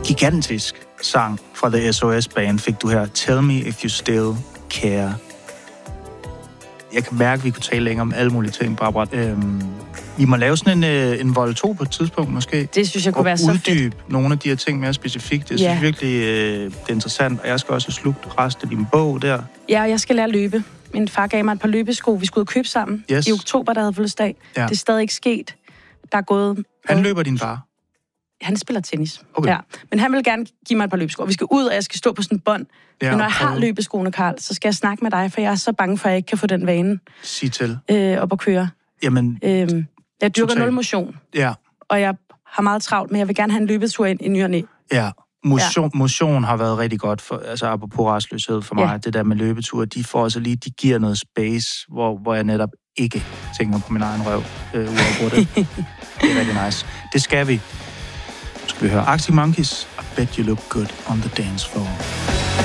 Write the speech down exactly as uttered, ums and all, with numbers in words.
gigantisk sang fra The S O S Band fik du her. Tell Me If You Still Care. Jeg kan mærke, at vi kunne tale længere om alle mulige ting, Barbara. Øhm, vi må lave sådan en, en vold to på et tidspunkt, måske. Det synes jeg kunne være så fedt. Og uddybe nogle af de her ting mere specifikt. Jeg synes ja. virkelig, øh, det er interessant. Og jeg skal også have slugt resten af din bog der. Ja, jeg skal lære at løbe. Min far gav mig et par løbesko, vi skulle købe sammen. Yes. I oktober, der havde fødselsdag. Ja. Det er stadig ikke sket. Der er gået... Han løber din far? Han spiller tennis. Okay. Ja. Men han vil gerne give mig et par løbesko. Vi skal ud, og jeg skal stå på sådan en bånd. Ja, men når jeg har løbeskoene, Karl, så skal jeg snakke med dig, for jeg er så bange for, at jeg ikke kan få den vane Sig til. Øh, op at køre. Jamen... Øhm, jeg dyrker nul motion. Ja. Og jeg har meget travlt, men jeg vil gerne have en løbetur ind i ny og næ. Ja. Motion, ja. motion har været rigtig godt, for, altså apropos restløshed for mig, ja. Det der med løbeture, de får altså lige, de giver noget space, hvor, hvor jeg netop ikke tænker på min egen røv, øh, uafbrudt. Det er rigtig nice. Det skal vi. Nu skal vi høre Arctic Monkeys, I Bet You Look Good on the Dance Floor.